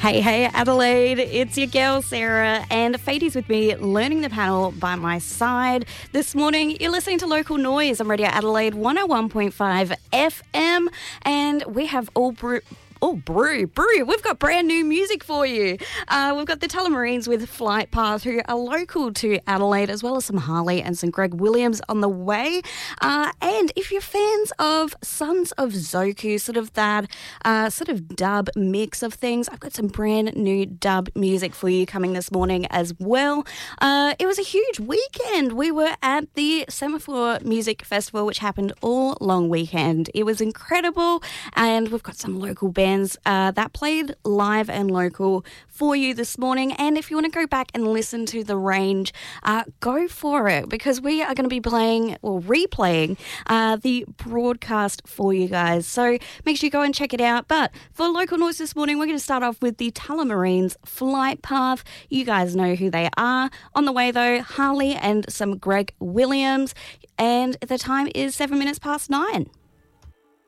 Hey, Adelaide, it's your girl Sarah, and Fadie's with me, learning the panel by my side. This morning, you're listening to Local Noise on Radio Adelaide 101.5 FM, and we have Brew. We've got brand new music for you. We've got the Tullamarines with Flight Path, who are local to Adelaide, as well as some Harley and some Greg Williams on the way. And if you're fans of Sons of Zoku, sort of that sort of dub mix of things, I've got some brand new dub music for you coming this morning as well. It was a huge weekend. We were at the Semaphore Music Festival, which happened all long weekend. It was incredible, and we've got some local bands that played live and local for you this morning. And if you want to go back and listen to the range, go for it, because we are going to be replaying the broadcast for you guys. So make sure you go and check it out. But for Local Noise this morning, we're going to start off with the Tullamarines Flight Path. You guys know who they are. On the way, though, Harley and some Greg Williams. And the time is 9:07.